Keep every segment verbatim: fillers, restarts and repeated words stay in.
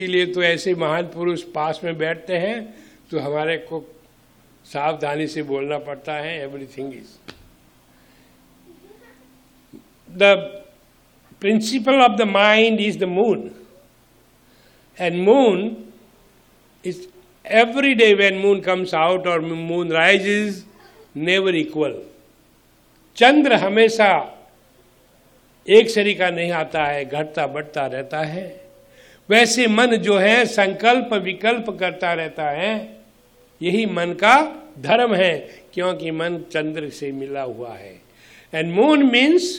के लिए तो ऐसे महान पुरुष पास में बैठते हैं तो हमारे को सावधानी से बोलना पड़ता है. Everything is the principle of the mind is the moon, and moon is every day when moon comes out or moon rises, never equal. चंद्र हमेशा एक शरी का नहीं आता है, घटता बढ़ता रहता है. वैसे मन जो है संकल्प विकल्प करता रहता है. यही मन का धर्म है, क्योंकि मन चंद्र से मिला हुआ है. And moon means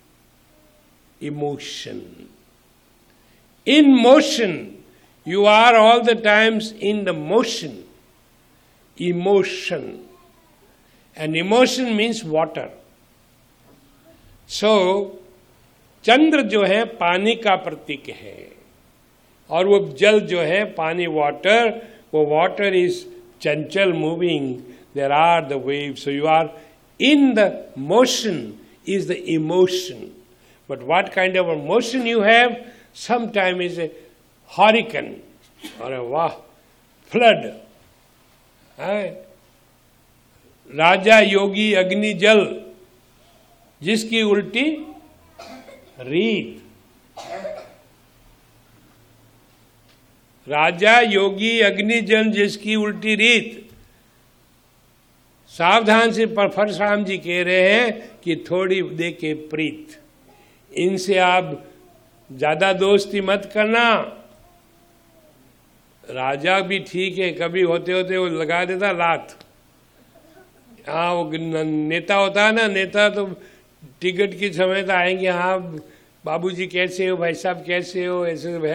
emotion. In motion, you are all the times in the motion. Emotion. And emotion means water. So, चंद्र जो है पानी का प्रतीक है, और वो जल जो है पानी, वाटर, वो water is Chanchal moving. There are the waves. So you are in the motion is the emotion. But what kind of a motion you have? Sometime is a hurricane, अरे वाह, फ्लड. राजा योगी अग्नि जल, जिसकी उल्टी रीत. राजा योगी अग्नि जल, जिसकी उल्टी रीत. सावधान से परशुराम जी कह रहे हैं कि थोड़ी देखे प्रीत, इनसे आप ज्यादा दोस्ती मत करना. राजा भी ठीक है, कभी होते होते वो लगा देता लात. हाँ, वो नेता होता है ना, नेता तो टिकट की समय तो आएंगे, हाँ बाबूजी कैसे हो, भाई साहब कैसे हो, ऐसे है.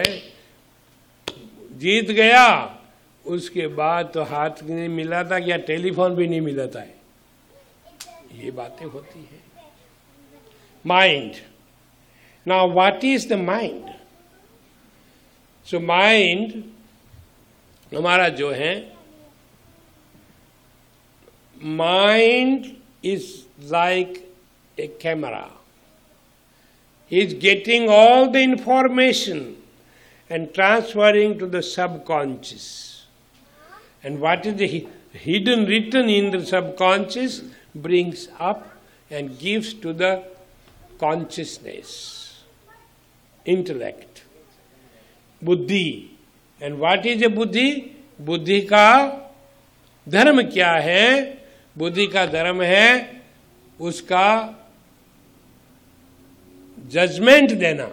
जीत गया, उसके बाद तो हाथ नहीं मिला था, या टेलीफोन भी नहीं मिला था. ये बातें होती है. Mind. Now what is the mind? So mind हमारा जो है, mind is like a camera. Is getting all the information and transferring to the subconscious. And what is the hidden written in the subconscious brings up and gives to the consciousness, intellect, बुद्धि. And what is a बुद्धि? बुद्धि का धर्म क्या है? बुद्धि का धर्म है उसका जजमेंट देना.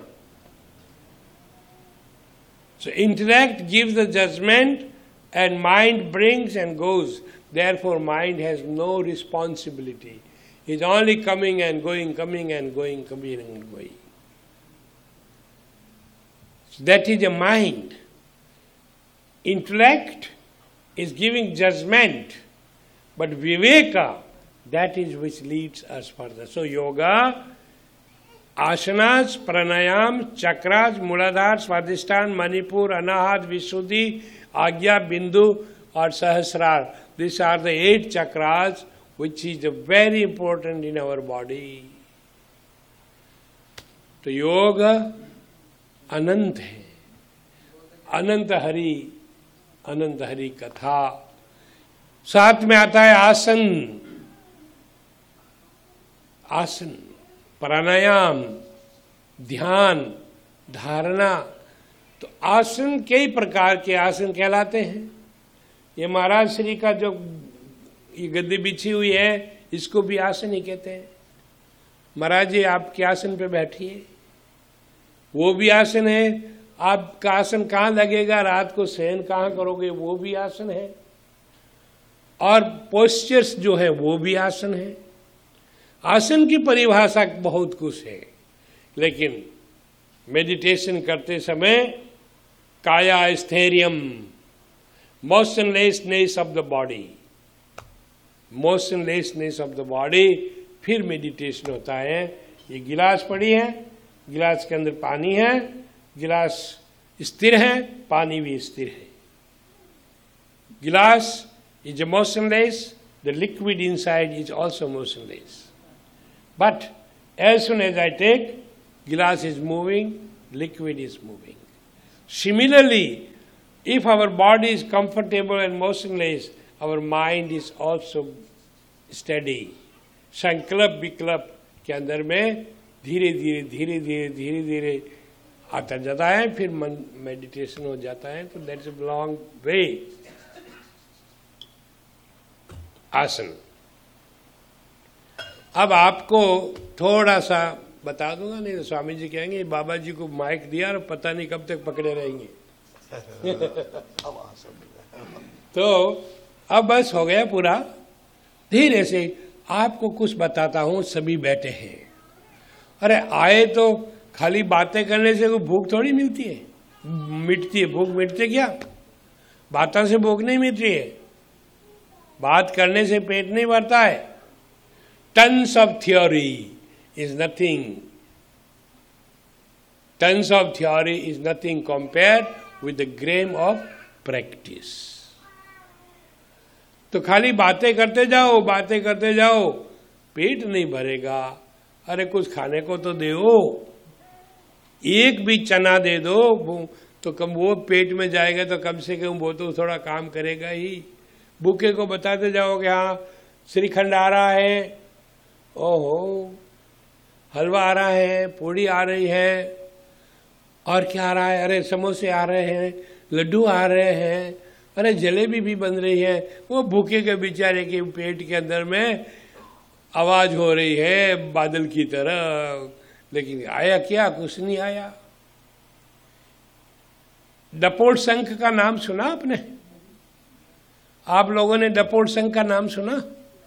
सो intellect gives the judgement and mind brings and goes. Therefore mind has no responsibility. Is only coming and going, coming and going, coming and going. That is a mind. Intellect is giving judgment, but viveka, that is which leads us further. So yoga, asanas, pranayam, chakras, muladhara, swadhisthana, manipur, anahat, visuddhi, agya, bindu or sahasrar. These are the eight chakras which is very important in our body. तो योग अनंत है. अनंत हरि, अनंत हरि कथा. साथ में आता है आसन. आसन, प्राणायाम, ध्यान, धारणा. तो आसन कई प्रकार के आसन कहलाते हैं. ये महाराज श्री का जो ये गद्दी बिछी हुई है, इसको भी आसन ही कहते हैं. महाराज जी आपके आसन पे बैठिए, वो भी आसन है. आपका आसन कहाँ लगेगा, रात को शयन कहाँ करोगे, वो भी आसन है. और पोस्चर्स जो है वो भी आसन है. आसन की परिभाषा बहुत कुछ है, लेकिन मेडिटेशन करते समय काया स्थैर्यम, मोशनलेसनेस of the body, मोशनलेसनेस of the body. फिर मेडिटेशन होता है. ये गिलास पड़ी है, गिलास के अंदर पानी है, गिलास स्थिर है, पानी भी स्थिर है. गिलास is motionless, the liquid inside is also motionless. But as soon as I take, गिलास is moving, liquid is moving. Similarly, if our body is comfortable and motionless, our mind is also steady. संकल्प विकल्प के अंदर में धीरे धीरे धीरे धीरे धीरे धीरे आता जाता है, फिर मन मेडिटेशन हो जाता है. तो दैट्स अ लॉन्ग वे. आसन. अब आपको थोड़ा सा बता दूंगा, नहीं तो स्वामी जी कहेंगे बाबा जी को माइक दिया और पता नहीं कब तक पकड़े रहेंगे. तो अब बस हो गया पूरा. धीरे से आपको कुछ बताता हूं. सभी बैठे हैं. अरे आए तो खाली बातें करने से कोई भूख थोड़ी मिलती है, मिटती है. भूख मिटते क्या? बातों से भूख नहीं मिटती है. बात करने से पेट नहीं भरता है. Tons of theory is nothing. Tons of theory is nothing compared with the Graeme of practice. तो खाली बातें करते जाओ, बातें करते जाओ, पेट नहीं भरेगा. अरे कुछ खाने को तो दो. एक भी चना दे दो तो कम वो पेट में जाएगा, तो कम से कम वो तो थोड़ा काम करेगा ही. भूखे को बताते जाओ कि हाँ श्रीखंड आ रहा है, ओहो हलवा आ रहा है, पूड़ी आ रही है, और क्या आ रहा है? अरे समोसे आ रहे हैं, लड्डू आ रहे हैं, अरे जलेबी भी बन रही है. वो भूखे के बेचारे के पेट के अंदर में आवाज हो रही है बादल की तरह, लेकिन आया क्या? कुछ नहीं आया. डपोट संघ का नाम सुना आपने? आप लोगों ने डपोट संघ का नाम सुना?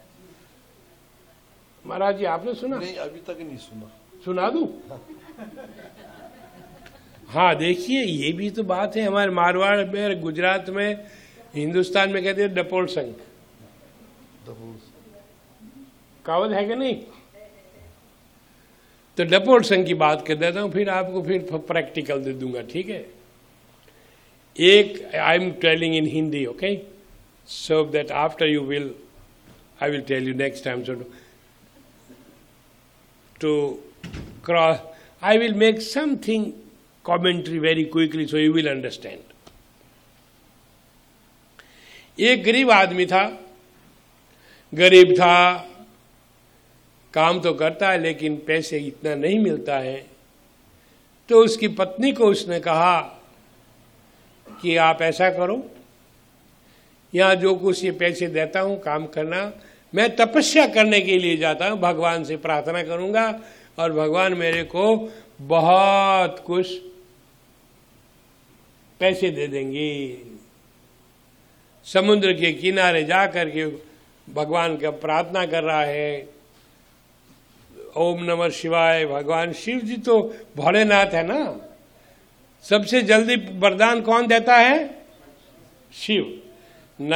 महाराज जी आपने सुना? नहीं, अभी तक नहीं सुना. सुना दूं? हाँ देखिए, ये भी तो बात है. हमारे मारवाड़ में, गुजरात में, हिंदुस्तान में कहते हैं डपोट संघ. कहावत है कि नहीं? तो डपोट संघ की बात कर देता हूं, फिर आपको फिर प्रैक्टिकल दे दूंगा. ठीक है? एक I am telling in Hindi, okay, so that after you will I will tell you next time. So to cross I will make something commentary very quickly so you will understand. एक गरीब आदमी था. गरीब था, काम तो करता है लेकिन पैसे इतना नहीं मिलता है. तो उसकी पत्नी को उसने कहा कि आप ऐसा करो, यहां जो कुछ ये पैसे देता हूं काम करना, मैं तपस्या करने के लिए जाता हूं, भगवान से प्रार्थना करूंगा और भगवान मेरे को बहुत कुछ पैसे दे देंगे. समुद्र के किनारे जाकर के भगवान का प्रार्थना कर रहा है, ओम नमः शिवाय. भगवान शिव जी तो भोलेनाथ है ना. सबसे जल्दी वरदान कौन देता है? शिव.